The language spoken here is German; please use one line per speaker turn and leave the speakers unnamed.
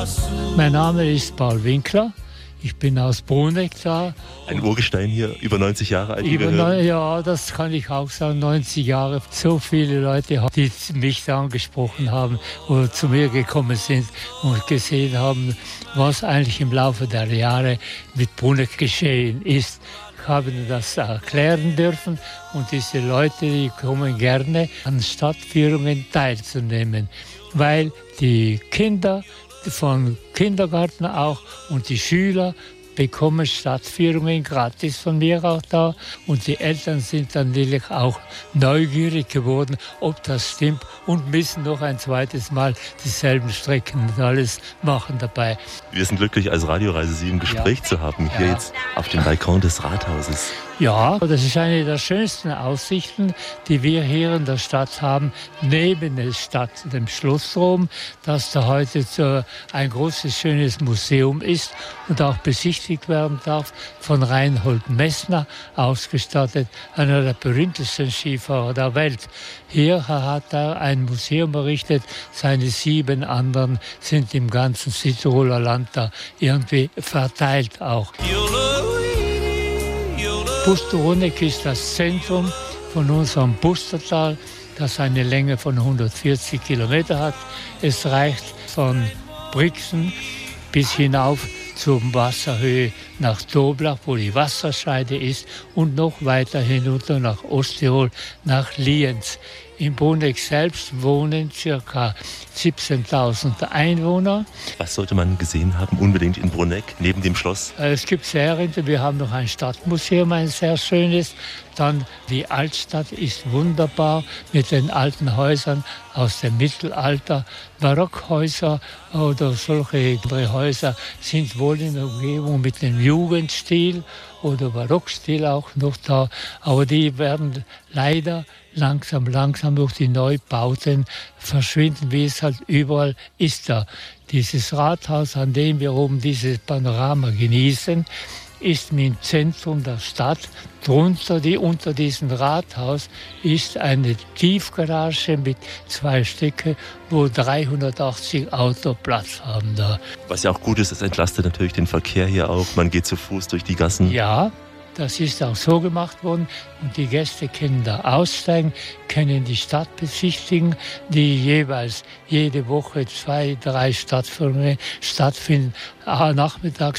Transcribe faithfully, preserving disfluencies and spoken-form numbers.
Mein Name ist Paul Winkler. Ich bin aus Bruneck da.
Ein Urgestein hier, über neunzig Jahre alt.
Über neun, ja, das kann ich auch sagen, neunzig Jahre. So viele Leute, die mich da angesprochen haben oder zu mir gekommen sind und gesehen haben, was eigentlich im Laufe der Jahre mit Bruneck geschehen ist. Ich habe das erklären dürfen und diese Leute, die kommen gerne an Stadtführungen teilzunehmen, weil die Kinder von Kindergarten auch und die Schüler bekommen Stadtführungen gratis von mir auch da. Und die Eltern sind dann natürlich auch neugierig geworden, ob das stimmt und müssen noch ein zweites Mal dieselben Strecken und alles machen dabei.
Wir sind glücklich, als Radioreise Sie im Gespräch ja. zu haben, hier ja. jetzt auf dem Balkon des Rathauses.
Ja, das ist eine der schönsten Aussichten, die wir hier in der Stadt haben, neben der Stadt, dem Schlossraum, das da heute so ein großes, schönes Museum ist und auch besichtigt werden darf von Reinhold Messner, ausgestattet, einer der berühmtesten Skifahrer der Welt. Hier hat er ein Museum errichtet, seine sieben anderen sind im ganzen Südtiroler Land da irgendwie verteilt auch. Busterunneck ist das Zentrum von unserem Bustertal, das eine Länge von hundertvierzig Kilometer hat. Es reicht von Brixen bis hinauf zur Wasserhöhe nach Toblach, wo die Wasserscheide ist, und noch weiter hinunter nach Osttirol, nach Lienz. In Bruneck selbst wohnen ca. siebzehntausend Einwohner.
Was sollte man gesehen haben, unbedingt in Bruneck, neben dem Schloss?
Es gibt sehr, wir haben noch ein Stadtmuseum, ein sehr schönes. Dann die Altstadt ist wunderbar mit den alten Häusern aus dem Mittelalter. Barockhäuser oder solche Häuser sind wohl in der Umgebung mit dem Jugendstil oder Barockstil auch noch da. Aber die werden leider langsam, langsam durch die Neubauten verschwinden, wie es halt überall ist da. Dieses Rathaus, an dem wir oben dieses Panorama genießen, ist im Zentrum der Stadt. Drunter, die, unter diesem Rathaus, ist eine Tiefgarage mit zwei Stücke, wo dreihundertachtzig Autos Platz haben da.
Was ja auch gut ist, es entlastet natürlich den Verkehr hier auch. Man geht zu Fuß durch die Gassen.
Ja, das ist auch so gemacht worden und die Gäste können da aussteigen, können die Stadt besichtigen, die jeweils jede Woche zwei, drei Stadtführungen stattfinden, nachmittags